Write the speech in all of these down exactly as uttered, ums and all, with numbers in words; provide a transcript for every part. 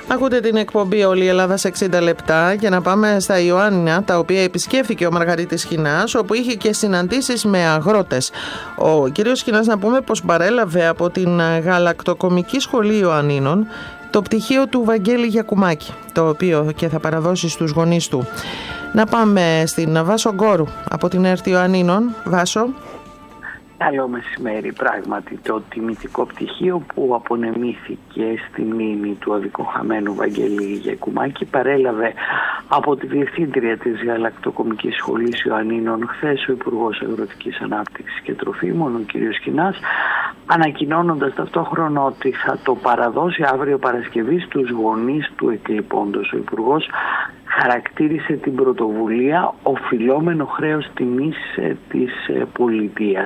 Ακούτε την εκπομπή Όλη η Ελλάδα σε εξήντα λεπτά για να πάμε στα Ιωάννινα, τα οποία επισκέφθηκε ο Μαργαρίτης Χινάς, όπου είχε και συναντήσεις με αγρότες. Ο κύριος Χινάς, να πούμε πως παρέλαβε από την Γαλακτοκομική Σχολή Ιωαννίνων το πτυχίο του Βαγγέλη Γιακουμάκη, το οποίο και θα παραδώσει στους γονείς του. Να πάμε στην Βάσο Γκόρου από την ΕΡΤ Ιωαννίνων. Βάσο. Καλό μεσημέρι. Πράγματι, το τιμητικό πτυχίο που απονεμήθηκε στη μνήμη του αδικοχαμένου Βαγγέλη Γιακουμάκη παρέλαβε από τη Διευθύντρια της Γαλακτοκομικής Σχολής Ιωαννίνων χθες ο Υπουργός Αγροτικής Ανάπτυξης και Τροφίμων, ο κ. Χινάς, ανακοινώνοντας ταυτόχρονα ότι θα το παραδώσει αύριο Παρασκευή στους γονείς του εκλειπώντος. Ο Υπουργός χαρακτήρισε την πρωτοβουλία οφειλόμενο χρέος τιμής ε, της ε, πολιτείας.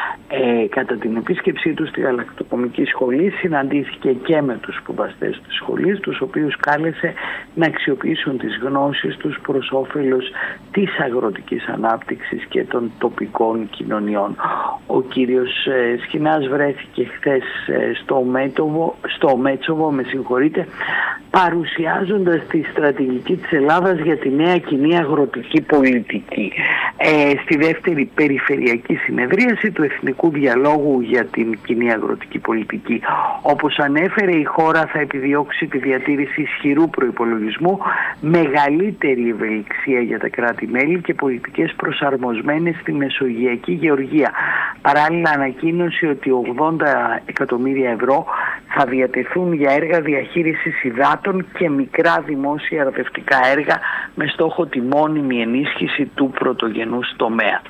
Ε, κατά την επίσκεψή του στη Γαλακτοκομική Σχολή συναντήθηκε και με τους σπουδαστές της σχολής, τους οποίους κάλεσε να αξιοποιήσουν τις γνώσεις τους προς όφελος της αγροτικής ανάπτυξης και των τοπικών κοινωνιών. Ο κύριος ε, Σχινάς βρέθηκε χθες ε, στο, Μέτοβο, στο Μέτσοβο, με συγχωρείτε, παρουσιάζοντας τη στρατηγική της Ελλάδας για τη νέα κοινή αγροτική πολιτική. Ε, στη δεύτερη περιφερειακή συνεδρίαση του Εθνικού Διαλόγου για την κοινή αγροτική πολιτική. Όπως ανέφερε, η χώρα θα επιδιώξει τη διατήρηση ισχυρού προϋπολογισμού, μεγαλύτερη ευελιξία για τα κράτη-μέλη και πολιτικές προσαρμοσμένες στη μεσογειακή γεωργία. Παράλληλα, ανακοίνωσε ότι ογδόντα εκατομμύρια ευρώ θα διατεθούν για έργα διαχείρισης υδάτων και μικρά δημόσια αρδευτικά έργα με στόχο τη μόνιμη ενίσχυση του πρωτογενούς τομέα.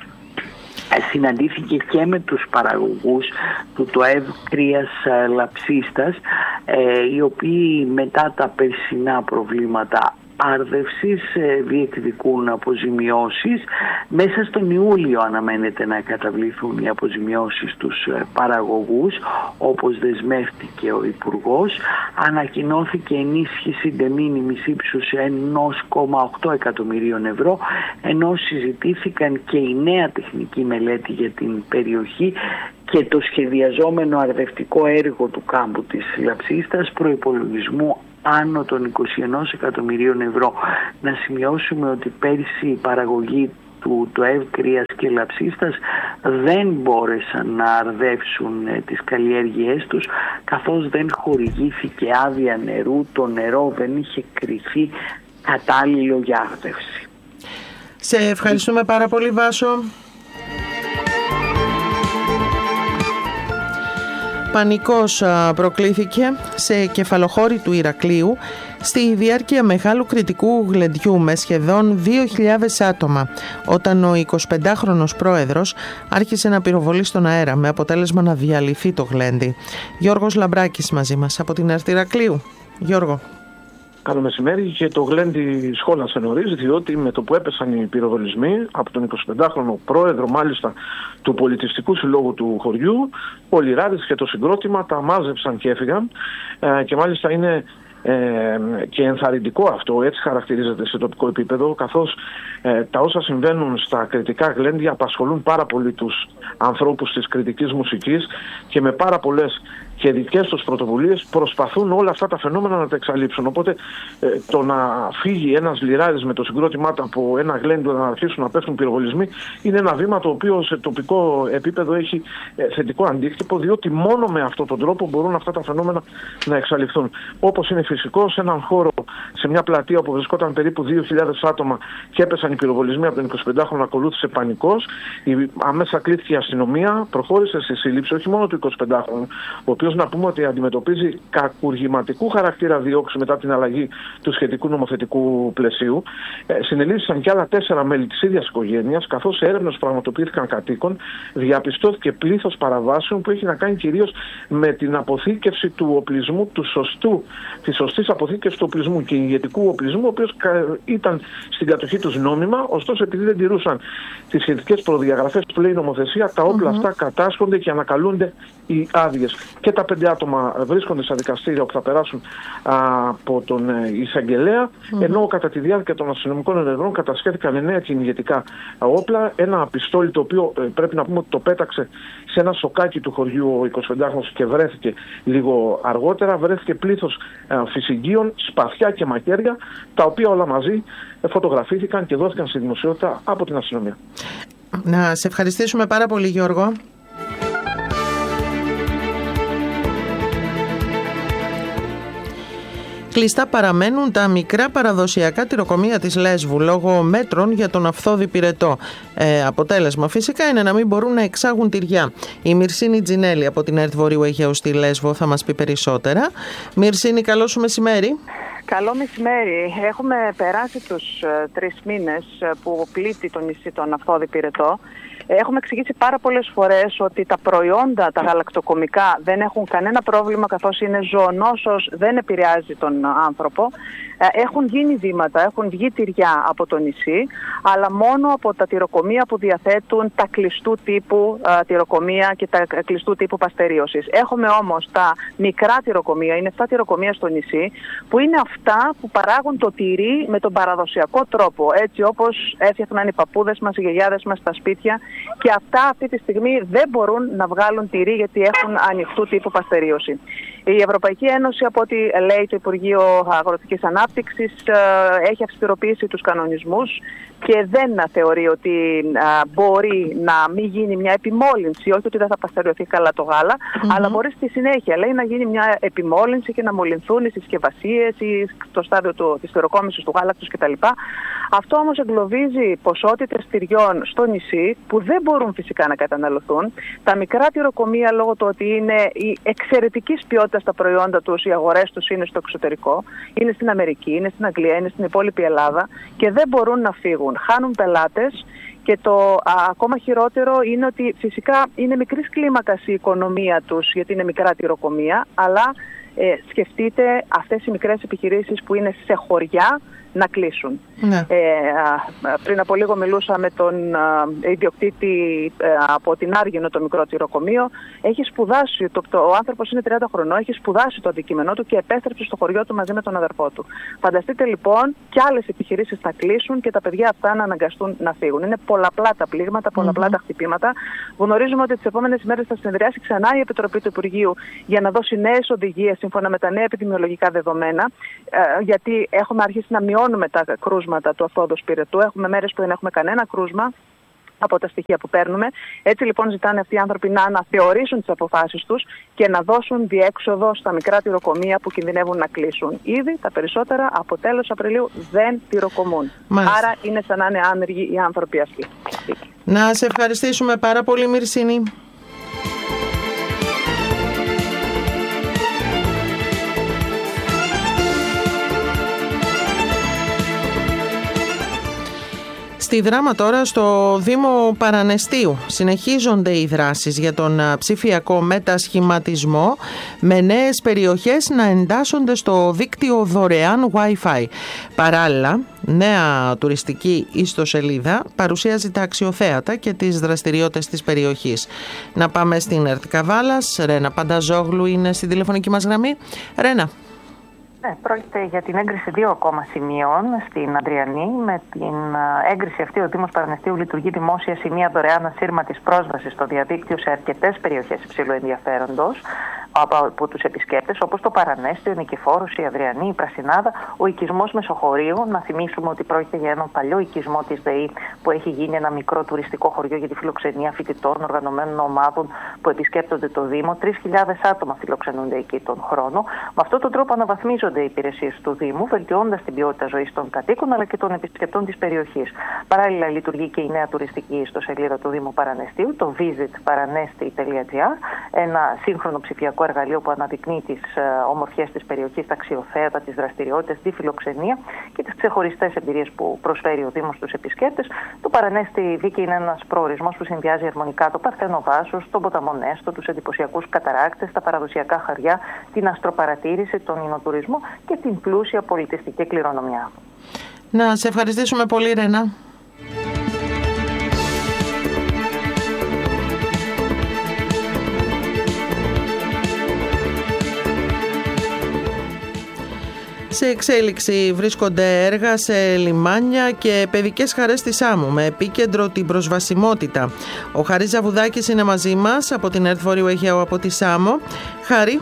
Συναντήθηκε και με τους παραγωγούς του ΤΟΕΒ κρύας λαψίστας, οι οποίοι μετά τα περσινά προβλήματα άρδευσης διεκδικούν αποζημιώσεις. Μέσα στον Ιούλιο αναμένεται να καταβληθούν οι αποζημιώσεις στους παραγωγούς, όπως δεσμεύτηκε ο Υπουργός. Ανακοινώθηκε ενίσχυση de minimis ύψους ένα κόμμα οκτώ εκατομμυρίων ευρώ, ενώ συζητήθηκαν και η νέα τεχνική μελέτη για την περιοχή και το σχεδιαζόμενο αρδευτικό έργο του κάμπου της Λαψίστας προϋπολογισμού άνω των είκοσι ένα εκατομμυρίων ευρώ. Να σημειώσουμε ότι πέρυσι η παραγωγή του ΤΟΕΒ κρύας και λαψίστας δεν μπόρεσαν να αρδεύσουν τις καλλιέργειές τους, καθώς δεν χορηγήθηκε άδεια νερού, το νερό δεν είχε κριθεί κατάλληλο για άρδευση. Σε ευχαριστούμε πάρα πολύ, Βάσο. Πανικός προκλήθηκε σε κεφαλοχώρη του Ηρακλείου στη διάρκεια μεγάλου κριτικού γλεντιού με σχεδόν δύο χιλιάδες άτομα, όταν ο εικοσιπεντάχρονος πρόεδρος άρχισε να πυροβολεί στον αέρα με αποτέλεσμα να διαλυθεί το γλέντι. Γιώργος Λαμπράκης μαζί μας από την ΕΡΤ Ηρακλείου. Γιώργο. Καλό μεσημέρι. Και το γλέντι σχόλασε νωρίς, διότι με το που έπεσαν οι πυροβολισμοί από τον εικοσιπεντάχρονο πρόεδρο μάλιστα του Πολιτιστικού Συλλόγου του χωριού, ο Λιράδης και το συγκρότημα τα μάζεψαν και έφυγαν, ε, και μάλιστα είναι ε, και ενθαρρυντικό αυτό, έτσι χαρακτηρίζεται σε τοπικό επίπεδο, καθώς ε, τα όσα συμβαίνουν στα κριτικά γλέντια απασχολούν πάρα πολύ τους ανθρώπους της κριτικής μουσικής και με πάρα πολλές και δικές τους πρωτοβουλίες προσπαθούν όλα αυτά τα φαινόμενα να τα εξαλείψουν. Οπότε ε, το να φύγει ένας Λιράδης με το συγκρότημά του από ένα γλέντιο να αρχίσουν να πέφτουν πυροβολισμοί είναι ένα βήμα το οποίο σε τοπικό επίπεδο έχει ε, θετικό αντίκτυπο, διότι μόνο με αυτόν τον τρόπο μπορούν αυτά τα φαινόμενα να εξαλειφθούν. Όπως είναι φυσικό, σε έναν χώρο, σε μια πλατεία όπου βρισκόταν περίπου δύο χιλιάδες άτομα και έπεσαν οι πυροβολισμοί από τον εικοσιπεντάχρονο, ακολούθησε πανικός. Η, αμέσα κλείθηκε η αστυνομία, προχώρησε στη σύλληψη όχι μόνο του εικοσιπεντάχρονου, ο οποίος να πούμε ότι αντιμετωπίζει κακουργηματικού χαρακτήρα διώξη μετά την αλλαγή του σχετικού νομοθετικού πλαισίου. Ε, συνελήφθησαν και άλλα τέσσερα μέλη της ίδιας οικογένειας, καθώς σε έρευνες που πραγματοποιήθηκαν κατοίκων διαπιστώθηκε πλήθος παραβάσεων που έχει να κάνει κυρίως με την αποθήκευση του οπλισμού, του σωστού, της σωστής αποθήκευσης του οπλισμού. Και η σοβιετικού οπλισμού, ο οποίος ήταν στην κατοχή τους νόμιμα, ωστόσο επειδή δεν τηρούσαν τις σχετικές προδιαγραφές που λέει η νομοθεσία, τα όπλα mm-hmm. αυτά κατάσχονται και ανακαλούνται οι άδειες. Και τα πέντε άτομα βρίσκονται στα δικαστήρια που θα περάσουν α, από τον εισαγγελέα, mm-hmm. ενώ κατά τη διάρκεια των αστυνομικών ενεργών κατασχέθηκαν εννέα κυνηγετικά όπλα, ένα πιστόλι το οποίο ε, πρέπει να πούμε ότι το πέταξε σε ένα σοκάκι του χωριού ο εικοσιπεντάχρονος και βρέθηκε λίγο αργότερα. Βρέθηκε πλήθος ε, φυσικίων, σπαθιά και μαχαίρια, τα οποία όλα μαζί ε, φωτογραφήθηκαν και δόθηκαν στη δημοσιότητα από την αστυνομία. Να σε ευχαριστήσουμε πάρα πολύ, Γιώργο. Κλειστά παραμένουν τα μικρά παραδοσιακά τυροκομεία της Λέσβου λόγω μέτρων για τον αυθόδη πυρετό. Ε, αποτέλεσμα φυσικά είναι να μην μπορούν να εξάγουν τυριά. Η Μυρσίνη Τζινέλη από την ΕΡΤ Βορείου Αιγαίου στη Λέσβο θα μας πει περισσότερα. Μυρσίνη, καλό σου μεσημέρι. Καλό μεσημέρι. Έχουμε περάσει τους ε, τρεις μήνες που πλήττει το νησί τον αυθόδη πυρετό. Έχουμε εξηγήσει πάρα πολλές φορές ότι τα προϊόντα, τα γαλακτοκομικά δεν έχουν κανένα πρόβλημα, καθώς είναι ζωονόσος, δεν επηρεάζει τον άνθρωπο. Έχουν γίνει βήματα, έχουν βγει τυριά από το νησί, αλλά μόνο από τα τυροκομεία που διαθέτουν τα κλειστού τύπου α, τυροκομεία και τα κλειστού τύπου παστερίωσης. Έχουμε όμως τα μικρά τυροκομεία, είναι εφτά τυροκομεία στο νησί, που είναι αυτά που παράγουν το τυρί με τον παραδοσιακό τρόπο, έτσι όπως έφτιαχναν οι παππούδες μας, οι γιαγιάδες μας στα σπίτια, και αυτά αυτή τη στιγμή δεν μπορούν να βγάλουν τυρί γιατί έχουν ανοιχτού τύπου παστερίωση. Η Ευρωπαϊκή Ένωση, από ό,τι λέει το Υπουργείο Αγροτικής Ανάπτυξης, έχει αυστηροποιήσει τους κανονισμούς και δεν θεωρεί ότι μπορεί να μην γίνει μια επιμόλυνση, όχι ότι δεν θα παστεριωθεί καλά το γάλα, mm-hmm. αλλά μπορεί στη συνέχεια, λέει, να γίνει μια επιμόλυνση και να μολυνθούν οι συσκευασίες ή στο στάδιο του, της τυροκόμησης του γάλακτος κτλ. Αυτό όμως εγκλωβίζει ποσότητες τυριών στο νησί που δεν μπορούν φυσικά να καταναλωθούν. Τα μικρά τυροκομεία, λόγω του ότι είναι η εξαιρετικής ποιότητας τα προϊόντα τους, οι αγορές τους είναι στο εξωτερικό, είναι στην Αμερική, είναι στην Αγγλία, είναι στην υπόλοιπη Ελλάδα και δεν μπορούν να φύγουν. Χάνουν πελάτες και το α, ακόμα χειρότερο είναι ότι φυσικά είναι μικρής κλίμακας η οικονομία τους, γιατί είναι μικρά τυροκομεία, αλλά ε, σκεφτείτε αυτές οι μικρές επιχειρήσεις που είναι σε χωριά να κλείσουν. Ναι. Ε, πριν από λίγο μιλούσα με τον α, ιδιοκτήτη ε, από την Άργυνο, το μικρό τυροκομείο. Έχει σπουδάσει, το, το, ο άνθρωπος είναι τριάντα χρονών, έχει σπουδάσει το αντικείμενό του και επέστρεψε στο χωριό του μαζί με τον αδερφό του. Φανταστείτε λοιπόν κι άλλες επιχειρήσεις θα κλείσουν και τα παιδιά αυτά να αναγκαστούν να φύγουν. Είναι πολλαπλά τα πλήγματα, πολλαπλά mm-hmm. τα χτυπήματα. Γνωρίζουμε ότι τις επόμενες ημέρες θα συνεδριάσει ξανά η Επιτροπή του Υπουργείου για να δώσει νέες οδηγίες σύμφωνα με τα νέα επιδημιολογικά δεδομένα, ε, γιατί έχουμε αρχίσει να μειώνουμε τα κρούσματα του αυθόδους πυρετού. Έχουμε μέρες που δεν έχουμε κανένα κρούσμα από τα στοιχεία που παίρνουμε. Έτσι λοιπόν ζητάνε αυτοί οι άνθρωποι να αναθεωρήσουν τις αποφάσεις τους και να δώσουν διέξοδο στα μικρά τυροκομεία που κινδυνεύουν να κλείσουν. Ήδη τα περισσότερα από τέλος Απριλίου δεν τυροκομούν. Μάλιστα. Άρα είναι σαν να είναι άνεργοι οι άνθρωποι αυτοί. Να σε ευχαριστήσουμε πάρα πολύ, Μυρσίνη. Στη Δράμα τώρα, στο Δήμο Παρανεστίου, συνεχίζονται οι δράσεις για τον ψηφιακό μετασχηματισμό, με νέες περιοχές να εντάσσονται στο δίκτυο δωρεάν Wi-Fi. Παράλληλα, νέα τουριστική ιστοσελίδα παρουσιάζει τα αξιοθέατα και τις δραστηριότητες της περιοχής. Να πάμε στην ΕΡΤ Καβάλας. Ρένα Πανταζόγλου είναι στην τηλεφωνική μας γραμμή. Ρένα. Ναι, πρόκειται για την έγκριση δύο ακόμα σημείων στην Ανδριανή. Με την έγκριση αυτή, ο Δήμος Παρανεστίου λειτουργεί δημόσια σημεία δωρεάν ασύρματης πρόσβασης στο διαδίκτυο σε αρκετές περιοχές υψηλού ενδιαφέροντος από, από τους επισκέπτες, όπως το Παρανέστιο, η Νικηφόρος, η Ανδριανή, η Πρασινάδα, ο οικισμός Μεσοχωρίου. Να θυμίσουμε ότι πρόκειται για έναν παλιό οικισμό της ΔΕΗ που έχει γίνει ένα μικρό τουριστικό χωριό για τη φιλοξενία φοιτητών, οργανωμένων ομάδων που επισκέπτονται το Δήμο. τρεις χιλιάδες άτομα φιλοξενούνται εκεί τον χρόνο. Με αυτόν τον τρόπο αναβαθμίζονται οι υπηρεσίες του Δήμου, βελτιώνοντας την ποιότητα ζωής των κατοίκων αλλά και των επισκεπτών της περιοχής. Παράλληλα, λειτουργεί και η νέα τουριστική ιστοσελίδα του Δήμου Παρανεστίου, το visit paranesti τελεία gr, ένα σύγχρονο ψηφιακό εργαλείο που αναδεικνύει τις uh, ομορφιές της περιοχής, τα αξιοθέατα, τις δραστηριότητες, τη φιλοξενία και τις ξεχωριστές εμπειρίες που προσφέρει ο Δήμος στους επισκέπτες. Το Παρανέστη Δίκη είναι ένας προορισμός που συνδυάζει αρμονικά το Παρθένο Βάσος, τον ποταμό Νέστο, τους εντυπωσιακούς καταράκτες, τα παραδοσιακά χαριά, την αστροπαρατήρηση, τον ινοτουρισμό και την πλούσια πολιτιστική κληρονομιά. Να σε ευχαριστήσουμε πολύ, Ρένα. Σε εξέλιξη βρίσκονται έργα σε λιμάνια και παιδικές χαρές της Σάμου με επίκεντρο την προσβασιμότητα. Ο Χαρής Ζαβουδάκης είναι μαζί μας από την ΕΡΤ Βόρειο Αιγαίο από τη Σάμο. Χαρή.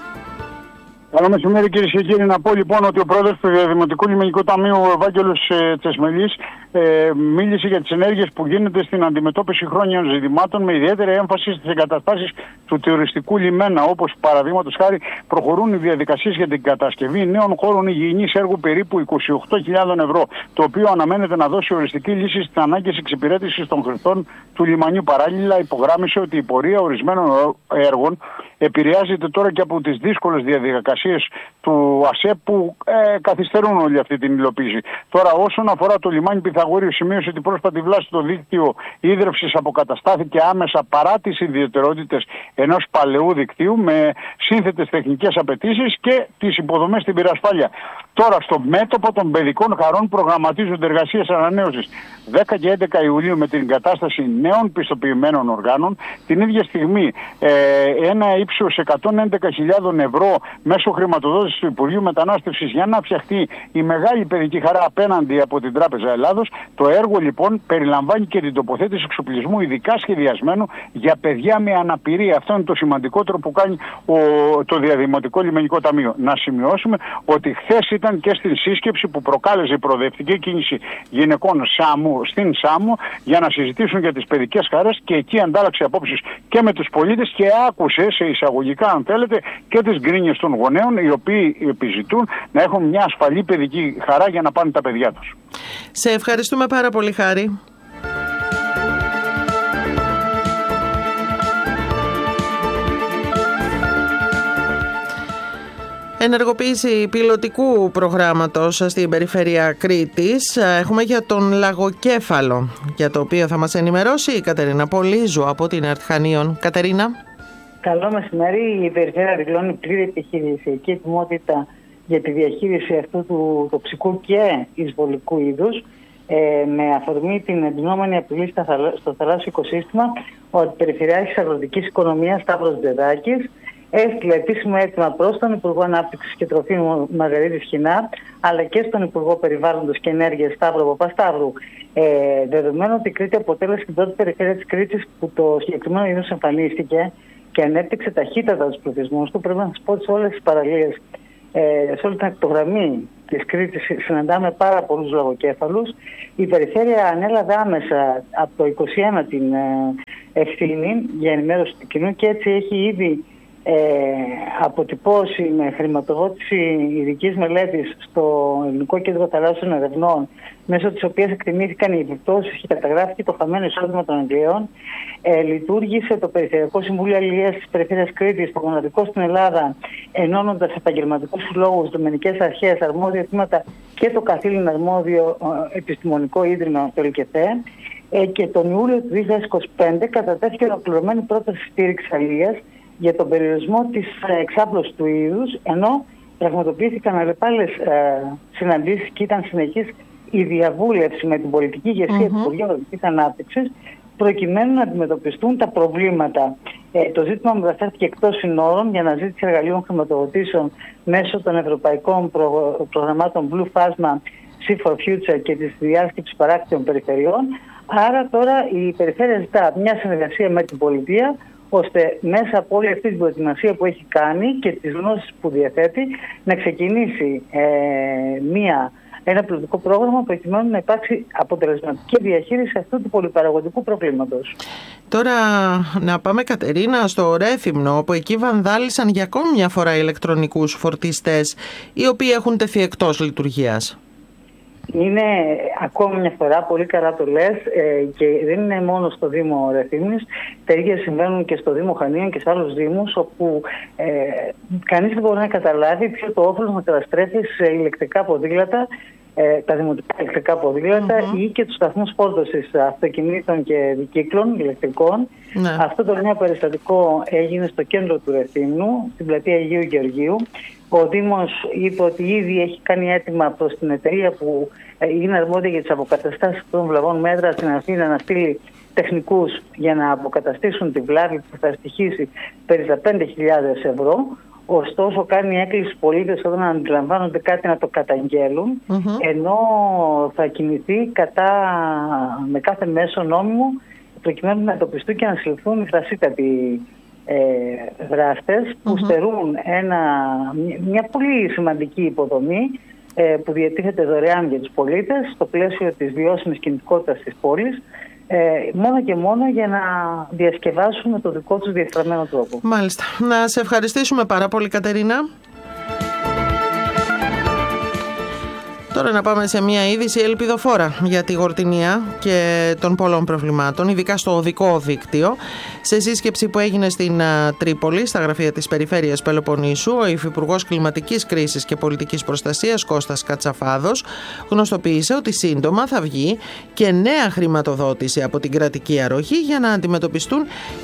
Καλό μεσημέρι, κυρίες και κύριοι. Να πω λοιπόν ότι ο πρόεδρος του Δημοτικού Λιμενικού Ταμείου, ο Ευάγγελος ε, Τσεσμελής, ε, μίλησε για τις ενέργειες που γίνεται στην αντιμετώπιση χρόνιων ζητημάτων με ιδιαίτερη έμφαση στις εγκαταστάσεις του τουριστικού λιμένα, όπως παραδείγματος χάρη προχωρούν οι διαδικασίες για την κατασκευή νέων χώρων υγιεινής έργου περίπου είκοσι οκτώ χιλιάδες ευρώ, το οποίο αναμένεται να δώσει οριστική λύση στις ανάγκες εξυπηρέτησης των χρηστών του λιμανιού. Παράλληλα, υπογράμμισε ότι η πορεία ορισμένων έργων επηρεάζεται τώρα και από τις δύσκολες διαδικασίες του ΑΣΕΠ που ε, καθυστερούν όλη αυτή την υλοποίηση. Τώρα, όσον αφορά το λιμάνι Πυθαγορείου, σημείωσε ότι πρόσφατη βλάση στο δίκτυο ίδρευσης αποκαταστάθηκε άμεσα παρά τις ιδιαιτερότητες ενός παλαιού δικτύου με σύνθετες τεχνικές απαιτήσεις και τις υποδομές στην πυρασφάλεια. Τώρα, στο μέτωπο των παιδικών χαρών προγραμματίζονται εργασίες ανανέωσης δέκα και έντεκα Ιουλίου με την εγκατάσταση νέων πιστοποιημένων οργάνων. Την ίδια στιγμή, ε, ένα ύψος εκατόν έντεκα χιλιάδες ευρώ μέσω χρηματοδότησης του Υπουργείου Μετανάστευσης για να φτιαχτεί η μεγάλη παιδική χαρά απέναντι από την Τράπεζα Ελλάδος. Το έργο λοιπόν περιλαμβάνει και την τοποθέτηση εξοπλισμού ειδικά σχεδιασμένου για παιδιά με αναπηρία. Αυτό είναι το σημαντικότερο που κάνει ο, το Διαδημοτικό Λιμενικό Ταμείο. Να σημειώσουμε ότι χθες ήταν και στην σύσκεψη που προκάλεσε η προοδευτική κίνηση γυναικών Σάμου, στην Σάμου για να συζητήσουν για τις παιδικές χαρές και εκεί αντάλλαξε απόψεις και με τους πολίτες και άκουσε σε εισαγωγικά, αν θέλετε, και τις γκρίνιες των γονέων, οι οποίοι επιζητούν να έχουν μια ασφαλή παιδική χαρά για να πάνε τα παιδιά τους. Σε ευχαριστούμε πάρα πολύ, Χάρη. Ενεργοποίηση πιλωτικού προγράμματος στην περιφέρεια Κρήτης έχουμε για τον Λαγοκέφαλο, για το οποίο θα μας ενημερώσει η Κατερίνα Πολύζου από την ΕΡΤ Χανίων. Κατερίνα. Καλό μεσημέρι. Η περιφέρεια δηλώνει πλήρη επιχειρησιακή ετοιμότητα για τη διαχείριση αυτού του τοξικού και εισβολικού είδους, ε, με αφορμή την εντυνόμενη απειλή στο θαλάσσιο οικοσύστημα. Ο Περιφερειάρχης Αγροτικής Οικονομίας Σταύρος Δεδάκης έστειλε επίσημο αίτημα προς τον Υπουργό Ανάπτυξης και Τροφίμων Μαργαρίτη Σχοινά, αλλά και στον Υπουργό Περιβάλλοντος και Ενέργειας Σταύρο Παπασταύρου. Ε, δεδομένου ότι η Κρήτη αποτέλεσε την πρώτη περιφέρεια της Κρήτης που το συγκεκριμένο είδος εμφανίστηκε και ανέπτυξε ταχύτατα τους πληθυσμούς του, πρέπει να σας πω ότι σε όλες τις παραλίες, ε, σε όλη την ακτογραμμή της Κρήτης συναντάμε πάρα πολλούς λαγοκέφαλους. Η περιφέρεια ανέλαβε άμεσα από το είκοσι ένα την ε, ευθύνη για ενημέρωση του κοινού και έτσι έχει ήδη Ε, αποτυπώσει με χρηματοδότηση ειδικής μελέτης στο Ελληνικό Κέντρο Θαλάσσιων Ερευνών, μέσω της οποίας εκτιμήθηκαν οι επιπτώσεις και καταγράφηκε το χαμένο εισόδημα των Αγγλίων. Ε, λειτουργήσε το Περιφερειακό Συμβούλιο Αλληλείας της Περιφέρειας Κρήτης, το μοναδικό στην Ελλάδα, ενώνοντας επαγγελματικούς συλλόγους, δομηνικές αρχές, αρμόδια τμήματα και το καθήλυν αρμόδιο ε, επιστημονικό ίδρυμα, το ΕΛΚΕΘΕ. Ε, και τον Ιούλιο του δύο χιλιάδες είκοσι πέντε κατατέθηκε ολοκληρωμένη πρόταση στήριξης αλληλείας για τον περιορισμό της εξάπλωσης του είδους, ενώ πραγματοποιήθηκαν αλλεπάλληλες ε, συναντήσεις και ήταν συνεχής η διαβούλευση με την πολιτική ηγεσία mm-hmm. του Υπουργείου Αγροτικής Ανάπτυξης, προκειμένου να αντιμετωπιστούν τα προβλήματα. Ε, το ζήτημα μεταφέρθηκε εκτός συνόρων για αναζήτηση εργαλείων χρηματοδοτήσεων μέσω των ευρωπαϊκών προ, προγραμμάτων Blue Phasma, Sea for Future και της διάσκεψης παράκτιων περιφερειών. Άρα τώρα η περιφέρεια ζητά μια συνεργασία με την πολιτεία, ώστε μέσα από όλη αυτή την προετοιμασία που έχει κάνει και τις γνώσεις που διαθέτει να ξεκινήσει ε, μια, ένα πιλωτικό πρόγραμμα προκειμένου να υπάρξει αποτελεσματική διαχείριση αυτού του πολυπαραγωγικού προβλήματος. Τώρα να πάμε, Κατερίνα, στο Ρέθυμνο, όπου εκεί βανδάλισαν για ακόμη μια φορά ηλεκτρονικούς φορτιστές, οι οποίοι έχουν τεθεί εκτός λειτουργίας. Είναι ακόμη μια φορά, πολύ καλά το λες, ε, και δεν είναι μόνο στο Δήμο Ρεθύμνης, τα ίδια συμβαίνουν και στο Δήμο Χανίων και σε άλλους δήμους, όπου ε, κανείς δεν μπορεί να καταλάβει ποιο το όφελος να καταστρέφει σε ηλεκτρικά ποδήλατα, ε, τα δημοτικά ηλεκτρικά ποδήλατα mm-hmm. ή και τους σταθμούς φόρτωσης αυτοκινήτων και δικύκλων ηλεκτρικών. Mm-hmm. Αυτό το νέο περιστατικό έγινε στο κέντρο του Ρεθύμνου, στην πλατεία Αγίου Γεωργίου. Ο Δήμος είπε ότι ήδη έχει κάνει αίτημα προς την εταιρεία που είναι αρμόδια για τις αποκαταστάσεις των βλαβών μέτρα στην Αθήνα να στείλει τεχνικούς για να αποκαταστήσουν τη βλάβη που θα στοιχήσει περίπου πέντε χιλιάδες ευρώ. Ωστόσο, κάνει έκκληση στους πολίτες όταν αντιλαμβάνονται κάτι να το καταγγέλουν, mm-hmm. ενώ θα κινηθεί κατά, με κάθε μέσο νόμιμο προκειμένου να εντοπιστούν και να συλληφθούν οι θρασίτατοι ε, δράστες που mm-hmm. στερούν ένα, μια πολύ σημαντική υποδομή ε, που διατίθεται δωρεάν για τους πολίτες στο πλαίσιο της βιώσιμης κινητικότητας της πόλης, Ε, μόνο και μόνο για να διασκεδάσουν με το δικό τους διεφθαρμένο τρόπο. Μάλιστα. Να σε ευχαριστήσουμε πάρα πολύ, Κατερίνα. Τώρα να πάμε σε μια είδηση ελπιδοφόρα για τη Γορτινία και των πολλών προβλημάτων, ειδικά στο οδικό δίκτυο. Σε σύσκεψη που έγινε στην Τρίπολη, στα γραφεία της Περιφέρειας Πελοποννήσου, ο Υφυπουργός Κλιματικής Κρίσης και Πολιτικής Προστασίας Κώστας Κατσαφάδος γνωστοποίησε ότι σύντομα θα βγει και νέα χρηματοδότηση από την κρατική αρρωγή για να αντιμετωπιστούν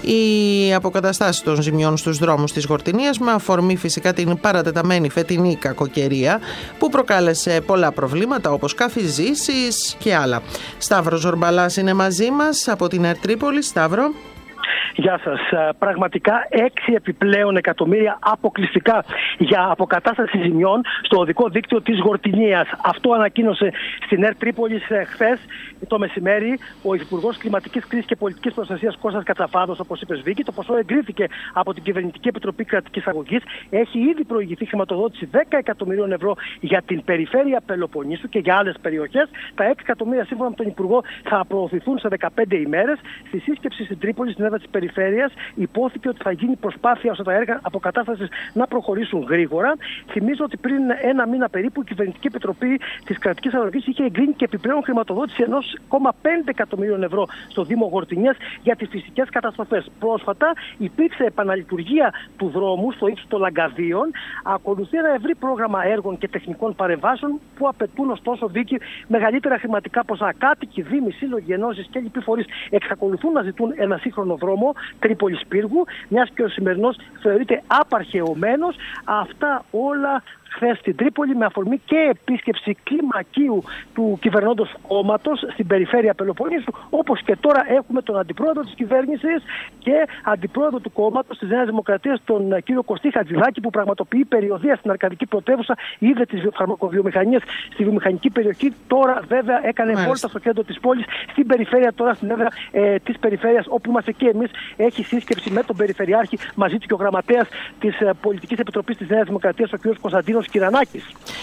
οι αποκαταστάσεις των ζημιών στους δρόμους της Γορτινίας, με αφορμή φυσικά την παρατεταμένη φετινή κακοκαιρία που προκάλεσε πολλά προβλήματα όπως καφιζήσεις και άλλα. Σταύρος Ζορμπαλάς είναι μαζί μας από την ΕΡΤ Τρίπολη. Σταύρο. Γεια σας. Πραγματικά έξι επιπλέον εκατομμύρια αποκλειστικά για αποκατάσταση ζημιών στο οδικό δίκτυο της Γορτινίας. Αυτό ανακοίνωσε στην ΕΡΤ Τρίπολης χθες το μεσημέρι ο Υφυπουργός Κλιματικής Κρίσης και Πολιτικής Προστασίας Κώστας Κατσαφάδος, όπως είπες, Βίκη. Το ποσό εγκρίθηκε από την Κυβερνητική Επιτροπή Κρατικής Αγωγής. Έχει ήδη προηγηθεί χρηματοδότηση δέκα εκατομμυρίων ευρώ για την περιφέρεια Πελοποννήσου και για άλλες περιοχές. Τα έξι εκατομμύρια, σύμφωνα με τον Υπουργό, θα προωθηθούν σε δεκαπέντε ημέρες. Στη σύσκεψη στην Τρίπολη, στην έδρα της Περιφέρειας, υπόθηκε ότι θα γίνει προσπάθεια ώστε τα έργα αποκατάστασης να προχωρήσουν γρήγορα. Θυμίζω ότι πριν ένα μήνα περίπου η Κυβερνητική Επιτροπή της Κρατικής Αγωγής είχε εγκρίνει και επιπλέον χρηματοδότηση ενός κόμμα πέντε εκατομμυρίων ευρώ στο Δήμο Γορτινίας για τις φυσικές καταστροφές. Πρόσφατα υπήρξε επαναλειτουργία του δρόμου στο ύψος των Λαγκαδίων. Ακολουθεί ένα ευρύ πρόγραμμα έργων και τεχνικών παρεμβάσεων που απαιτούν ωστόσο, Βίκη, μεγαλύτερα χρηματικά ποσά. Κάτοικοι, δήμοι, σύλλογοι, ενώσεις και λοιποί φορείς εξακολουθούν να ζητούν ένα σύγχρονο δρόμο Τρίπολης Πύργου, μιας και ο σημερινός θεωρείται απαρχαιωμένος. Αυτά όλα χθες στην Τρίπολη, με αφορμή και επίσκεψη κλιμακίου του κυβερνώντος κόμματος στην περιφέρεια Πελοποννήσου, όπως και τώρα έχουμε τον αντιπρόεδρο της κυβέρνησης και αντιπρόεδρο του κόμματος της Νέας Δημοκρατίας, τον κύριο Κωστή Χατζηδάκη, που πραγματοποιεί περιοδεία στην Αρκαδική Πρωτεύουσα, είδε τις φαρμακοβιομηχανίες στη βιομηχανική περιοχή. Τώρα βέβαια έκανε βόλτα στο κέντρο της πόλης, στην περιφέρεια, τώρα στην έδρα ε, της περιφέρειας, όπου είμαστε και εμείς. Έχει σύσκεψη με τον Περιφερειάρχη, μαζί του και ο γραμματέας της ε, Πολιτικής Επιτροπής της Νέας Δημοκρατίας, ο κύριος Κωνσταντίνος Κυρανάκης.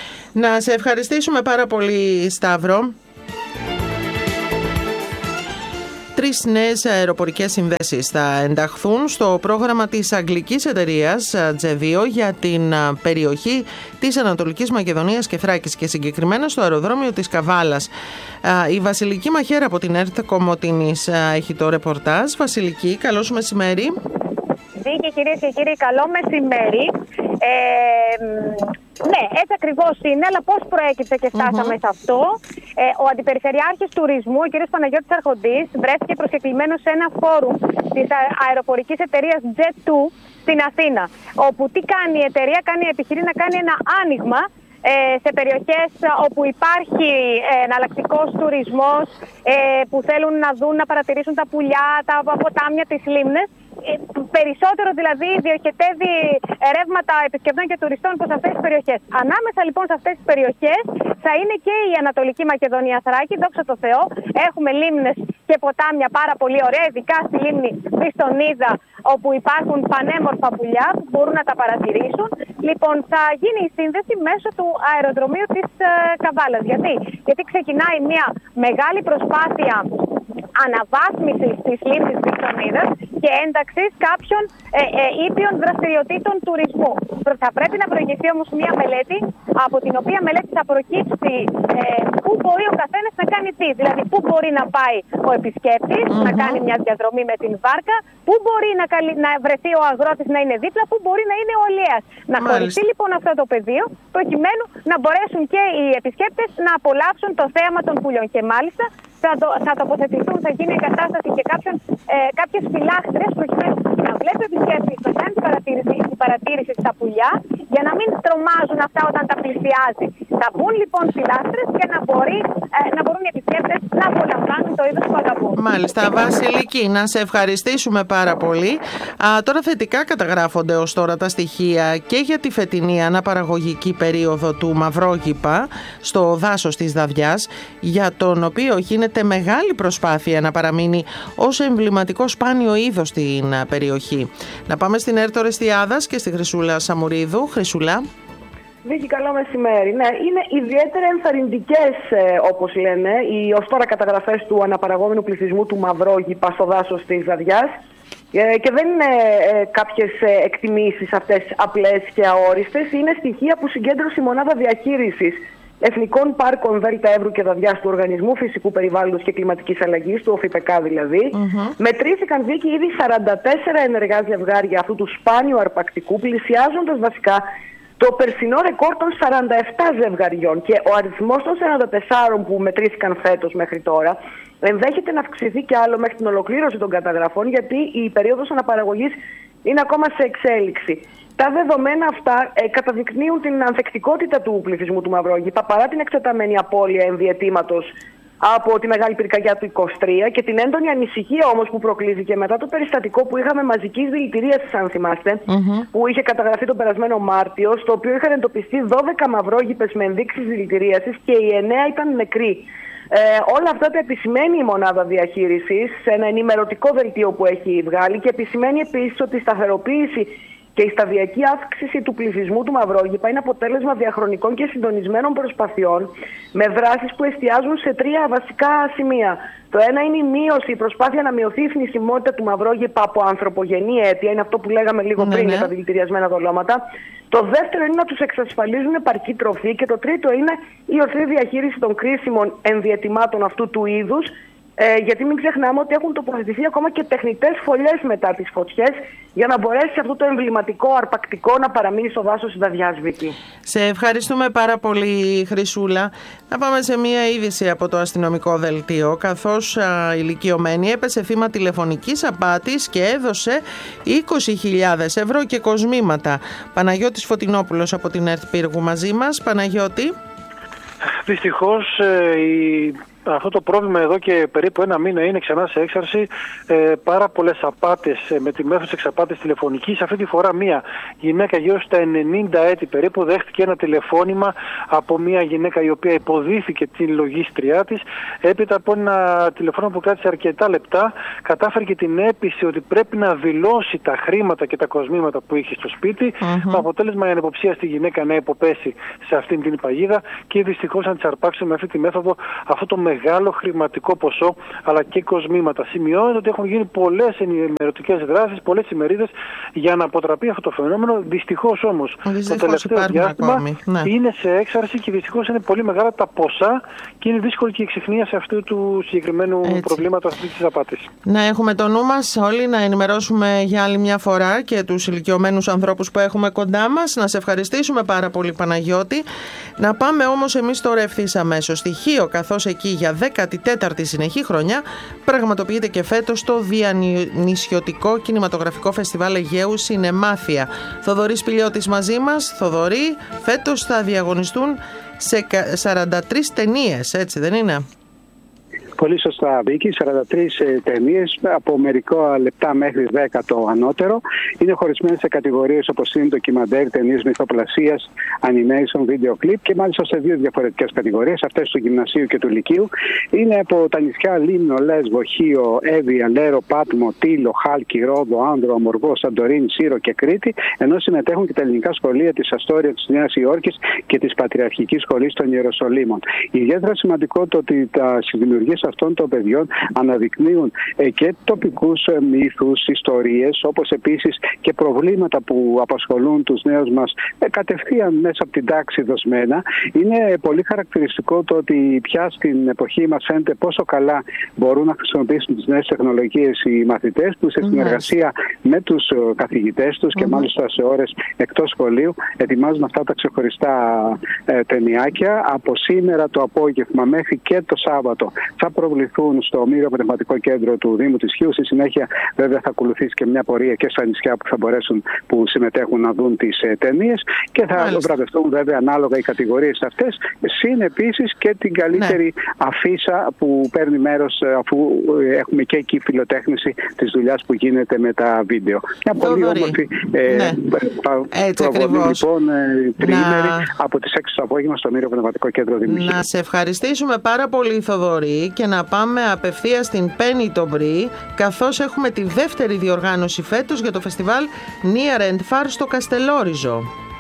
Να σε ευχαριστήσουμε πάρα πολύ, Σταύρο. Τρεις νέες αεροπορικές συνδέσεις θα ενταχθούν στο πρόγραμμα της αγγλικής εταιρείας τζι δύο για την περιοχή της Ανατολικής Μακεδονίας και Θράκης και συγκεκριμένα στο αεροδρόμιο της Καβάλας. Η Βασιλική Μαχαίρα από την ΕΡΤ Κομοτηνής έχει το ρεπορτάζ. Βασιλική, καλώς μεσημέρι. Και κυρίες και κύριοι, καλό μεσημέρι. Ε, ναι, έτσι ακριβώς είναι, αλλά πώς προέκυψε και φτάσαμε mm-hmm. σε αυτό. Ε, ο Αντιπεριφερειάρχης Τουρισμού, ο κ. Παναγιώτης Αρχοντής, βρέθηκε προσκεκλημένος σε ένα φόρουμ της αεροπορικής εταιρείας τζετ δύο στην Αθήνα. Όπου τι κάνει η εταιρεία, κάνει, επιχειρεί να κάνει ένα άνοιγμα ε, σε περιοχές όπου υπάρχει ε, εναλλακτικός τουρισμός, ε, που θέλουν να δουν, να παρατηρήσουν τα πουλιά, τα ποτάμια, τις λίμνες. Περισσότερο δηλαδή διοχετεύει ρεύματα επισκεπτών και τουριστών προς αυτές τις περιοχές. Ανάμεσα λοιπόν σε αυτές τις περιοχές θα είναι και η Ανατολική Μακεδονία Θράκη, δόξα τω Θεώ. Έχουμε λίμνες και ποτάμια πάρα πολύ ωραία, ειδικά στη λίμνη Βιστονίδα, όπου υπάρχουν πανέμορφα πουλιά που μπορούν να τα παρατηρήσουν. Λοιπόν, θα γίνει η σύνδεση μέσω του αεροδρομίου της ε, Καβάλας. Γιατί? Γιατί ξεκινάει μια μεγάλη προσπάθεια αναβάθμισης της λίμνης Βιστονίδας και ένταξης κάποιων ε, ε, ήπιων δραστηριοτήτων τουρισμού. Θα πρέπει να προηγηθεί όμως μια μελέτη, από την οποία μελέτη θα προκύψει ε, πού μπορεί ο καθένας να κάνει τι. Δηλαδή, πού μπορεί να πάει ο επισκέπτης, mm-hmm. να κάνει μια διαδρομή με την βάρκα, πού μπορεί να, καλυ... να βρεθεί ο αγρότης να είναι δίπλα, πού μπορεί να είναι ο αλιέας. Να χωριστεί λοιπόν αυτό το πεδίο, προκειμένου να μπορέσουν και οι επισκέπτες να απολαύσουν το θέαμα των πουλιών. Και μάλιστα θα, το, θα τοποθετηθούν, θα γίνει εγκατάσταση και κάποιον, ε, κάποιες φυλάχτρες, προκειμένου να βλέπει ο επισκέπτης, να κάνει την παρατήρηση, την παρατήρηση στα πουλιά για να μην τρομάζουν αυτά όταν τα πλησιάζει. Θα μπουν λοιπόν φυλάστρες και να, μπορεί, ε, να μπορούν οι επισκέπτες να απολαμβάνουν το είδος που αγαπούν. Μάλιστα, Βασιλική, να σε ευχαριστήσουμε πάρα πολύ. Α, τώρα θετικά καταγράφονται ως τώρα τα στοιχεία και για τη φετινή αναπαραγωγική περίοδο του Μαυρόγυπα στο δάσος της Δαδιάς, για τον οποίο γίνεται μεγάλη προσπάθεια να παραμείνει ως εμβληματικό σπάνιο είδος στην περιοχή. Να πάμε στην Έρτο Ρεστιάδας και στη Χρυσούλα Σαμουρίδου. Χρυσούλα. Βίκη, καλό μεσημέρι. Ναι, είναι ιδιαίτερα ενθαρρυντικές, ε, όπως λένε, οι ως τώρα καταγραφές του αναπαραγόμενου πληθυσμού του Μαυρόγυπα στο δάσος της Δαδιάς. Ε, και δεν είναι ε, κάποιες ε, εκτιμήσεις αυτές απλές και αόριστες. Είναι στοιχεία που συγκέντρωσε η Μονάδα Διαχείρισης Εθνικών Πάρκων Δέλτα Εύρου και Δαδιάς του Οργανισμού Φυσικού Περιβάλλοντος και Κλιματικής Αλλαγής, του ΟΦΙΠΕΚΑ δηλαδή. Mm-hmm. Μετρήθηκαν, Βίκη, ήδη σαράντα τέσσερα ενεργά ζευγάρια αυτού του σπάνιου αρπακτικού, πλησιάζοντας βασικά το περσινό ρεκόρ των σαράντα επτά ζευγαριών, και ο αριθμός των σαράντα τεσσάρων που μετρήθηκαν φέτος μέχρι τώρα ενδέχεται να αυξηθεί κι άλλο μέχρι την ολοκλήρωση των καταγραφών, γιατί η περίοδος αναπαραγωγής είναι ακόμα σε εξέλιξη. Τα δεδομένα αυτά ε, καταδεικνύουν την ανθεκτικότητα του πληθυσμού του Μαυρόγυπα παρά την εκτεταμένη απώλεια ενδιαιτήματος από τη μεγάλη πυρκαγιά του είκοσι τρία και την έντονη ανησυχία όμως που προκλήθηκε μετά το περιστατικό που είχαμε μαζικής δηλητηρίασης, αν θυμάστε, mm-hmm. που είχε καταγραφεί τον περασμένο Μάρτιο, στο οποίο είχαν εντοπιστεί δώδεκα μαυρόγυπες με ενδείξεις δηλητηρίασης και οι εννέα ήταν νεκροί. Ε, όλα αυτά τα επισημαίνει η Μονάδα Διαχείρισης σε ένα ενημερωτικό δελτίο που έχει βγάλει, και επισημαίνει επίσης ότι η σταθεροποίηση και η σταδιακή αύξηση του πληθυσμού του Μαυρόγυπα είναι αποτέλεσμα διαχρονικών και συντονισμένων προσπαθειών με δράσεις που εστιάζουν σε τρία βασικά σημεία. Το ένα είναι η μείωση, η προσπάθεια να μειωθεί η θνησιμότητα του Μαυρόγυπα από ανθρωπογενή αίτια, είναι αυτό που λέγαμε λίγο πριν, ναι, για τα δηλητηριασμένα δολώματα. Το δεύτερο είναι να τους εξασφαλίζουν επαρκή τροφή, και το τρίτο είναι η ορθή διαχείριση των κρίσιμων ενδιαιτημάτων αυτού του είδους. Ε, γιατί μην ξεχνάμε ότι έχουν τοποθετηθεί ακόμα και τεχνητές φωλιές μετά τις φωτιές για να μπορέσει αυτό το εμβληματικό αρπακτικό να παραμείνει στο δάσος της Δαδιάς, Βίκη. Σε ευχαριστούμε πάρα πολύ, Χρυσούλα. Να πάμε σε μία είδηση από το αστυνομικό δελτίο. Καθώς α, ηλικιωμένη έπεσε θύμα τηλεφωνικής απάτης και έδωσε είκοσι χιλιάδες ευρώ και κοσμήματα. Παναγιώτης Φωτεινόπουλος από την ΕΡΤ Πύργου μαζί μας. Παναγιώτη. Δυστυχώς ε, η... αυτό το πρόβλημα εδώ και περίπου ένα μήνα είναι ξανά σε έξαρση. Ε, πάρα πολλές απάτες ε, με τη μέθοδο της εξαπάτης τηλεφωνικής. Αυτή τη φορά μία γυναίκα γύρω στα ενενήντα έτη περίπου δέχτηκε ένα τηλεφώνημα από μία γυναίκα η οποία υποδίθηκε την λογίστριά της. Έπειτα από ένα τηλεφώνημα που κράτησε αρκετά λεπτά, κατάφερε και την έπεισε ότι πρέπει να δηλώσει τα χρήματα και τα κοσμήματα που είχε στο σπίτι. Mm-hmm. Με αποτέλεσμα η ανυποψία στη γυναίκα να υποπέσει σε αυτήν την παγίδα και δυστυχώς να της αρπάξει με αυτή τη μέθοδο αυτό το μεγάλο χρηματικό ποσό αλλά και κοσμήματα. Σημειώνεται ότι έχουν γίνει πολλές ενημερωτικές δράσεις, πολλές ημερίδες για να αποτραπεί αυτό το φαινόμενο. Δυστυχώς όμως το τελευταίο διάστημα ναι. είναι σε έξαρση και δυστυχώς είναι πολύ μεγάλα τα ποσά και είναι δύσκολη και η εξυχνίαση αυτού του συγκεκριμένου Έτσι. προβλήματος, αυτής της απάτης. Να έχουμε το νου μας όλοι, να ενημερώσουμε για άλλη μια φορά και τους ηλικιωμένους ανθρώπους που έχουμε κοντά μας. Να σε ευχαριστήσουμε πάρα πολύ, Παναγιώτη. Να πάμε όμως εμείς τώρα ευθύς αμέσως στη Χίο, καθώς εκεί για δέκατη τέταρτη συνεχή χρονιά πραγματοποιείται και φέτος το Διανυσιωτικό Κινηματογραφικό Φεστιβάλ Αιγαίου Σινεμάθεια. Θοδωρής Πηλιώτης μαζί μας. Θοδωρή, φέτος θα διαγωνιστούν σε σαράντα τρεις ταινίες, έτσι δεν είναι? Πολύ σωστά, Βίκη. σαράντα τρεις ε, ταινίες από μερικά λεπτά μέχρι δέκα το ανώτερο. Είναι χωρισμένες σε κατηγορίες όπως είναι ντοκιμαντέρ, ταινίες μυθοπλασίας, animation, video clip και μάλιστα σε δύο διαφορετικές κατηγορίες, αυτές του γυμνασίου και του λυκείου. Είναι από τα νησιά Λίμνο, Λέσβο, Χίο, Εύβοια, Λέρο, Πάτμο, Τήλο, Χάλκι, Ρόδο, Άνδρο, Αμοργό, Σαντορίνη, Σύρο και Κρήτη, ενώ συμμετέχουν και τα ελληνικά σχολεία της Αστόρια της Νέας Υόρκης και της Πατριαρχικής Σχολής των Ιεροσολύμων. Ιδιαίτερα σημαντικό το ότι τα δημιουργίες αυτών των παιδιών αναδεικνύουν ε, και τοπικούς ε, μύθους, ιστορίες, όπως επίσης και προβλήματα που απασχολούν τους νέους μας ε, κατευθείαν μέσα από την τάξη δοσμένα. Είναι πολύ χαρακτηριστικό το ότι πια στην εποχή μας φαίνεται πόσο καλά μπορούν να χρησιμοποιήσουν τις νέες τεχνολογίες οι μαθητές που σε συνεργασία mm-hmm. με τους ε, καθηγητές τους mm-hmm. και μάλιστα σε ώρες εκτός σχολείου ετοιμάζουν αυτά τα ξεχωριστά ε, ταινιάκια. Από σήμερα το απόγευμα μέχρι και το Σάββατο θα προβληθούν στο Ομήριο Πνευματικό Κέντρο του Δήμου της Χίου. Στη συνέχεια, βέβαια, θα ακολουθήσει και μια πορεία και στα νησιά που θα μπορέσουν, που συμμετέχουν, να δουν τις ε, ταινίες και θα Μάλιστα. βραβευτούν βέβαια ανάλογα οι κατηγορίες αυτές. Συν επίσης και την καλύτερη ναι. αφίσα που παίρνει μέρος, αφού έχουμε και εκεί φιλοτέχνηση της δουλειάς που γίνεται με τα βίντεο. Μια πολύ όμορφη ε, ναι. προβολή λοιπόν ε, τριήμερη να... από τις έξι το απόγευμα στο Ομήριο Πνευματικό Κέντρο Δήμου. Να σε ευχαριστήσουμε πάρα πολύ, Θοδωρή, και να πάμε απευθείας στην Penny το Brie, καθώς έχουμε τη δεύτερη διοργάνωση φέτος για το φεστιβάλ Near and Far στο Καστελόριζο.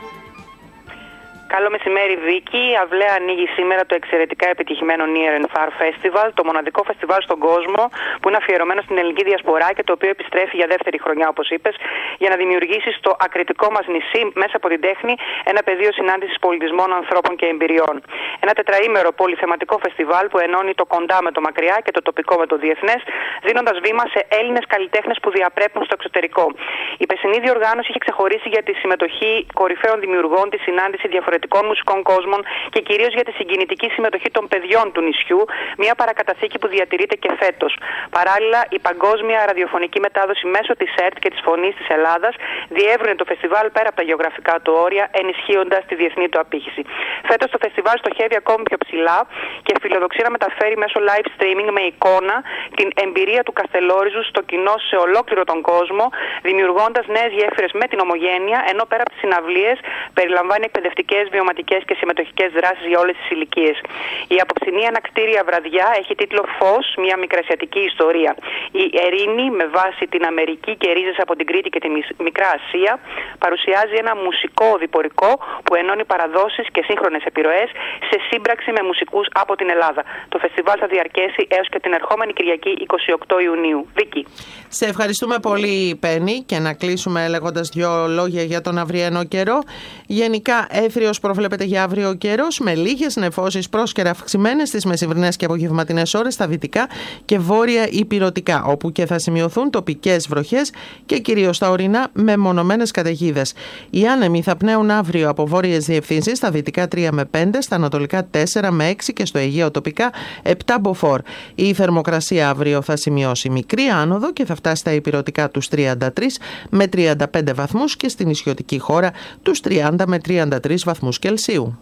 Καλό μεσημέρι, Βίκη. Η αυλαία ανοίγει σήμερα το εξαιρετικά επιτυχημένο Near and Far Festival, το μοναδικό φεστιβάλ στον κόσμο που είναι αφιερωμένο στην ελληνική διασπορά και το οποίο επιστρέφει για δεύτερη χρονιά, όπως είπες, για να δημιουργήσει στο ακριτικό μας νησί, μέσα από την τέχνη, ένα πεδίο συνάντησης πολιτισμών, ανθρώπων και εμπειριών. Ένα τετραήμερο πολυθεματικό φεστιβάλ που ενώνει το κοντά με το μακριά και το τοπικό με το διεθνές, δίνοντας βήμα σε Έλληνες καλλιτέχνες που διαπρέπουν στο εξωτερικό. Η περσινή διοργάνωση είχε ξεχωρίσει για τη συμμετοχή κορυφαίων δημιουργών, τη συνάντηση διαφορετικών μουσικών κόσμων και κυρίως για τη συγκινητική συμμετοχή των παιδιών του νησιού, μια παρακαταθήκη που διατηρείται και φέτος. Παράλληλα, η παγκόσμια ραδιοφωνική μετάδοση μέσω της ΕΡΤ και της Φωνής της Ελλάδας διεύρυνε το φεστιβάλ πέρα από τα γεωγραφικά του όρια, ενισχύοντας τη διεθνή του απήχηση. Φέτος το φεστιβάλ στοχεύει ακόμη πιο ψηλά και φιλοδοξεί να μεταφέρει μέσω live streaming με εικόνα την εμπειρία του Καστελόριζου στο κοινό σε ολόκληρο τον κόσμο, δημιουργώντας νέες γέφυρες με την ομογένεια, ενώ πέρα από τις συναυλίες περιλαμβάνει εκπαιδευτικές, βιωματικές και συμμετοχικές δράσεις για όλες τις ηλικίες. Η αποψινή ανακτήρια βραδιά έχει τίτλο «Φως, μια μικρασιατική ιστορία». Η Ερήνη, με βάση την Αμερική και ρίζες από την Κρήτη και τη Μικρά Ασία, παρουσιάζει ένα μουσικό οδηπορικό που ενώνει παραδόσεις και σύγχρονες επιρροές σε σύμπραξη με μουσικούς από την Ελλάδα. Το φεστιβάλ θα διαρκέσει έως και την ερχόμενη Κυριακή εικοστή ογδόη Ιουνίου. Βίκη. Σε ευχαριστούμε πολύ, Πέννη, και να κλείσουμε λέγοντας δύο λόγια για τον αυριανό καιρό. Γενικά, έθριος προβλέπεται για αύριο ο καιρός, με λίγες νεφώσεις πρόσκαιρα αυξημένες στις μεσημβρινές και απογευματινές ώρες στα δυτικά και βόρεια ηπειρωτικά, όπου και θα σημειωθούν τοπικές βροχές και κυρίως στα ορεινά με μονομένες καταιγίδες. Οι άνεμοι θα πνέουν αύριο από βόρειες διευθύνσεις, στα δυτικά τρία με πέντε, στα ανατολικά τέσσερα με έξι και στο Αιγαίο τοπικά επτά μποφόρ. Η θερμοκρασία αύριο θα σημειώσει μικρή άνοδο και θα φτάσει στα ηπειρωτικά τους τριάντα τρία με τριάντα πέντε βαθμούς και στην νησιωτική χώρα τους τριάντα με τριάντα τρεις βαθμούς Κελσίου.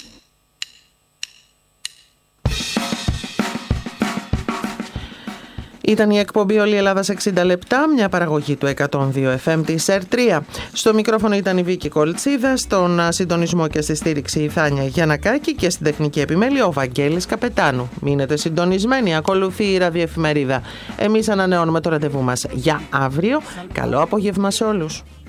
Ήταν η εκπομπή «Όλη η Ελλάδα σε εξήντα λεπτά», μια παραγωγή του εκατόν δύο εφ εμ της ΕΡ τρία. Στο μικρόφωνο ήταν η Βίκη Κολτσίδα, στον συντονισμό και στη στήριξη η Θάνια Γιαννακάκη και στην τεχνική επιμέλεια ο Βαγγέλης Καπετάνου. Μείνετε συντονισμένοι, ακολουθεί η ραδιοεφημερίδα. Εμείς ανανεώνουμε το ραντεβού μας για αύριο. Καλό απόγευμα σε όλους.